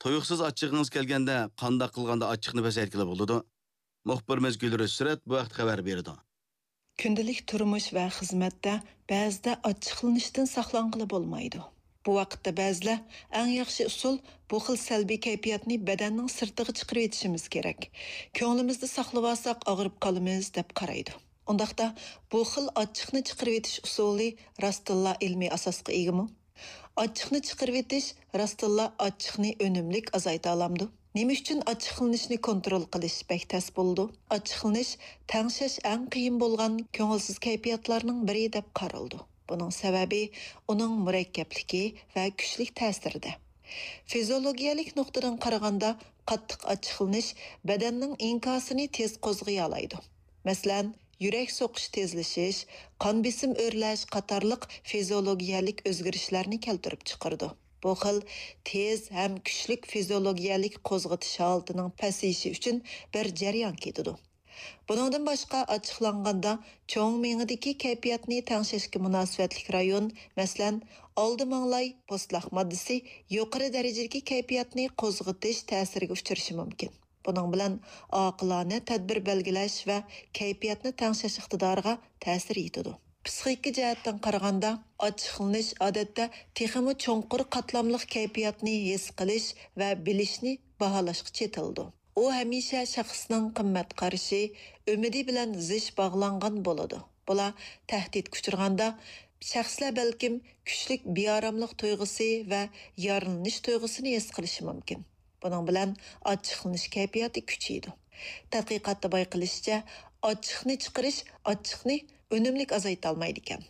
Toyuqsiz achchig'ingiz kelganda qanday qilganda achchiqni pasaytirib bo'ladi? Muxbirimiz Gülür Özsüret bu vaqt xabar berdi. Күнділік тұрмыш вә xizmatda ba'zida achchiqlanishdan saqlanqili bo'lmaydi. Bu vaqtda ba'zilar eng yaxshi usul bu xil salbiy kayfiyatni badanning sirtiga chiqarib etishimiz kerak. Ko'nglimizda saqlab olsak og'rib qolamiz deb qaraydi. Undaqda bu xil achchiqni chiqarib etish usuli rostilla ilmiy asosga egami? Achchiqni chiqarib etish rostilla achchiqni unumlik azayta olamdi. Nima uchun achchiqlanishni kontrol qilish bek tas bo'ldi? Achchiqlanish tangshash eng qiyin bo'lgan ko'ngilsiz kayfiyatlarning biri deb qaraldi. Buning sababi uning murakkabligi va kuchli ta'sirida. Fiziologiyalik nuqtadan qaraganda qattiq achchiqlanish badanning inkosini tez qo'zg'ay oladi. Masalan, yurak so'qish tezlashish, qon besim o'rlash qatorliq fiziologiyalik o'zgarishlarni keltirib chiqardi. Bu xil tez ham kuchli fiziologiyalik qo'zg'atish holatining pasayishi uchun bir jarayon ketadi. Buningdan boshqa achchiqlanganda cho'ng miyadagi kayfiyatni tangshashga munosabatli rayon, masalan, oldi mang'lay postlaq moddasi yuqori darajadagi kayfiyatni qo'zg'atish ta'siriga uchrashi mumkin. Buning bilan oqilona tadbir belgilash va kayfiyatni tangshash iqtidoriga ta'sir etadi. Psixik jihatdan qaraganda achchiqlanish odatda texmi cho'nqur qatlamliq kayfiyatni his qilish va bilishni baholashga chetildi. U hamisha shaxsning qimmat qarashi, umidi bilan zish bog'langan bo'ladi. Bular tahdid kuchirganda shaxslar balkim kuchli beoromlik tuyg'usi va yorilanish tuyg'usini his qilishi mumkin. Buning bilan achchiqlanish kayfiyati kuchaydi. Tadqiqotda bayqilishicha, achchiqni chiqarish achchiqni unumlik azayta olmaydi ekan.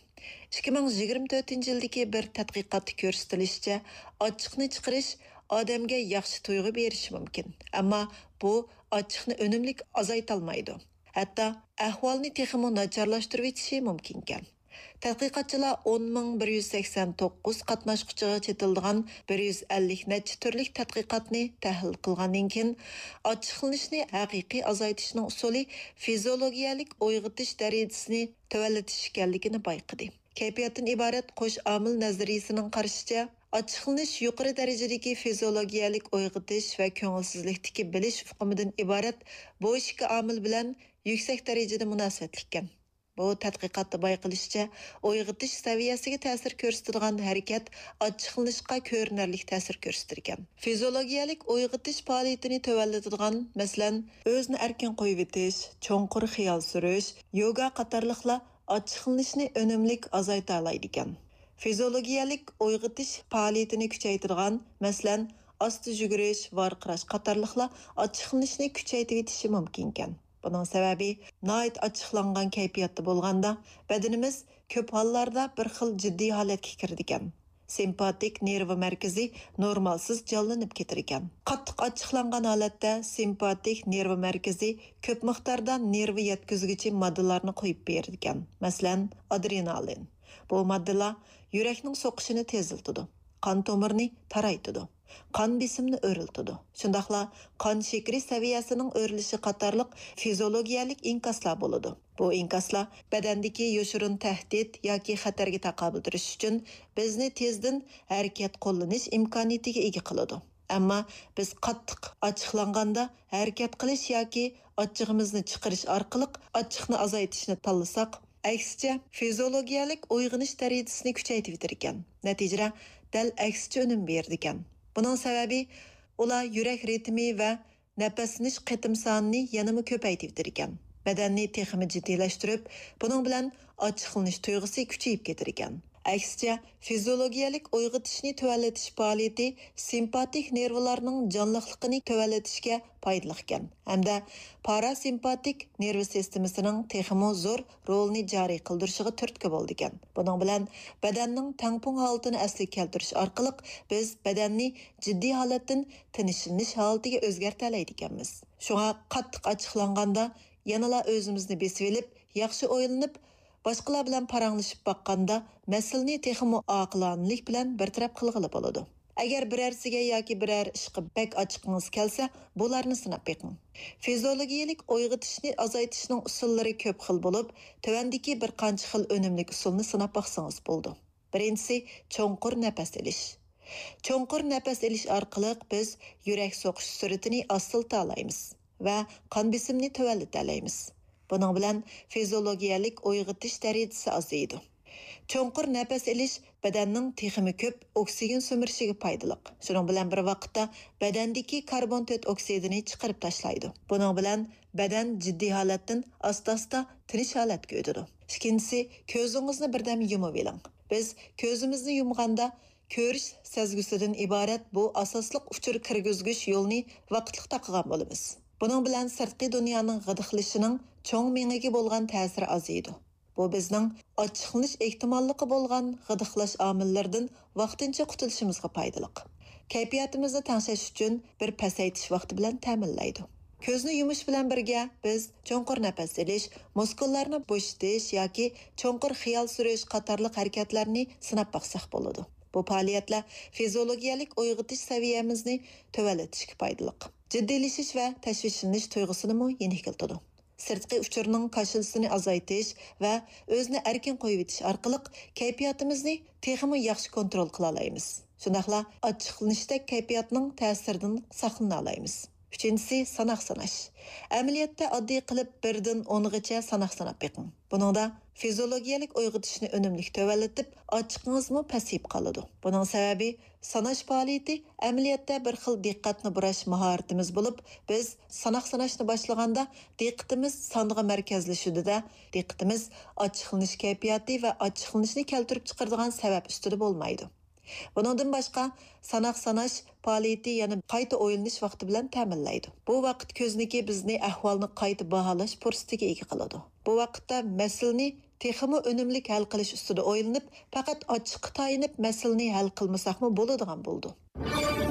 2024-yildagi bir tadqiqotda ko'rsatilishicha, achchiqni chiqarish odamga yaxshi tuyg'u berishi mumkin, ammo bu achchiqni unumlik azayta olmaydi. Hatto ahvolni texmo nacharlashtirib etishi mumkin ekan. Tadqiqotchilar 10.189 qatnashquchiga chetildigan 150 necha turlik tadqiqotni tahlil qilgandan keyin achchiqlanishni haqiqiy azaytishning usuli fiziologiyalik uyg'otish darajasini tuvallatish ekanligini bayqadi. Kayfiyatdan iborat qo'sh omil nazariyasining qarashicha, achchiqlanish yuqori darajadagi fiziologiyalik uyg'otish va ko'ngilsizlikdagi bilish uqumidan iborat bu ikki omil bilan yuksak darajada munosabatli ekan. Bu tadqiqotda bayqilishicha, uyg'otish saviyasiga ta'sir ko'rsatadigan harakat achchiqlanishga ko'rinarli ta'sir ko'rsatarkan. Fiziologiyalik uyg'otish faoliyatini tuvallatidigan, masalan, o'zni erkin qo'yib etish, cho'nqur xiyol surish, yoga qatorliqlar achchiqlanishni unumlik azayta oladi ekan. Fiziologiyalik uyg'otish faoliyatini kuchaytirgan, masalan, asta yugurish, varqirash qatorliqlar achchiqlanishni kuchaytirib etishi mumkin ekan. Bunun sababi nait açıqlangan kayfiyatda bo'lganda badanimiz ko'p hollarda bir xil jiddiy holatga kiradigan. Simpatik nervi markazi normalsiz jonlanib ketar ekan. Qattiq açıqlangan holatda simpatik nervi markazi ko'p miqdorda nervi yetkazuvchi moddalarni qo'yib beradi ekan. Masalan, adrenalin. Bu moddalar yurakning so'qishini teziltadi, qon tomirni taraytadi, qon besimini o'riltadi. Shundaqla qon shakari saviyasining o'rilishi qatorliq fiziologiyalik inkaslar bo'ladi. Bu inkaslar badandagi yoshirin tahdid yoki xatarga taqobil turish uchun bizni tezdan harakat qo'llanish imkoniyatiga ega qiladi. Ammo biz qattiq achchiqlanganda harakat qilish yoki achchig'imizni chiqarish orqali achchiqni azaytishni tanlasak, aksicha fiziologiyalik uyg'onish darajasini kuchaytirib ekan. Natijada dal aksicha unum berdi ekan. Buning sababi ular yurak ritmi va nafaslanish qitim sonini yanada ko'paytirib ekan. Badanni texmi jiddiylashtirib, buning bilan achchiqlanish tuyg'usi kuchayib ketar ekan. Aksicha fiziologiyalik uyg'otishni tuvallatish faoliyati simpatik nervlarning jonliqligini tuvallatishga foydali ekan. Hamda parasimpatik nerv sistemasining texmo zo'r rolini joriy qildirishiga turtki bo'ldi ekan. Buning bilan badanning tangpung holatini asli keltirish orqali biz badanni jiddiy holatdan tinishlanish holatiga o'zgartira oladi ekanmiz. Shunga qattiq achchiqlanganda yanala o'zimizni besib olib, yaxshi o'ylanib boshqalar bilan paranglashib baqqanda masalani texmo oqilonlik bilan bartaraf qilg'ili bo'ladi. Agar birarsiga yoki biror ishqa bak ochiqingiz kelsa, bularni sinab beqing. Fiziologiyalik uyg'otishni azaytishning usullari ko'p xil bo'lib, tuvandagi bir qancha xil unumli usulni sinab baqsangiz bo'ldi. Birinchisi cho'nqur nafas olish. Cho'nqur nafas olish orqali biz yurak so'qish sur'atini asılta alaymiz va qon besimini tuvallata alaymiz. Buning bilan fiziologiyalik uyg'otish darajasi azaydi. Cho'nqur nafas olish badanning texmi ko'p oksigen so'mirishiga foydali. Shuning bilan bir vaqtda badandagi karbon 4 oksidini chiqarib tashlaydi. Buning bilan badan jiddiy holatdan asta-asta tinish holatga o'tadi. Ikkinchisi, ko'zingizni birdam yumib oling. Biz ko'zimizni yumganda ko'rish sezgisidan iborat bu asosliq uchur kirgizgich yo'lni vaqtliq taqagan bo'lamiz. Buning bilan sirtqi dunyoning g'idiqlishining cho'ng mengiga bo'lgan ta'siri azaydi. Bu bizning ochiqlanish ehtimolligi bo'lgan g'idiqlash omillaridan vaqtincha qutulishimizga foydali. Kayfiyatimizni tangshash uchun bir pasaytish vaqti bilan ta'minlaydi. Ko'zni yumish bilan birga biz cho'nqur nafas olish, muskullarni bo'shatish yoki cho'nqur xiyol surish qatorliq harakatlarni sinab baqsaq bo'ladi. Bu faoliyatlar fiziologiyalik uyg'otish saviyamizni tuvallatishga foydali. Jiddiylashish va tashvishlanish tuyg'usini yengiltadi. Sirtqi uchurning qashilsini azaytish va o'zni erkin qo'yib etish orqali kayfiyatimizni texmi yaxshi kontrol qila olamiz. Shundaqla ochiqlanishdek kayfiyatning ta'siridan saqlana olamiz. Üçüncüsü sanaq sanash. Amaliyotda oddiy qilib 1dan 10gacha sanaq sanab beqing. Buningda fiziologiyalik uyg'otishni unumli tuvallatib, ochiqingizmi pasayib qoladi. Buning sababi sanash faoliyati amaliyotda bir xil diqqatni burash mahoratimiz bo'lib, biz sanaq sanashni boshlaganda diqqatimiz songa markazlashudida, diqqatimiz ochiqlanish kayfiyati va ochiqlanishni keltirib chiqaradigan sabab ustida bo'lmaydi. Buningdan boshqa sanaq sanash faoliyati yana qayta o'ylanish vaqti bilan ta'minlaydi. Bu vaqt ko'zniki bizni ahvolni qayta baholash fursatiga ega qiladi. Bu vaqtda masalani texmi unumli hal qilish ustida o'ylanib, faqat ochiqqa tayinib masalani hal qilmasaqmi bo'ladigan bo'ldi.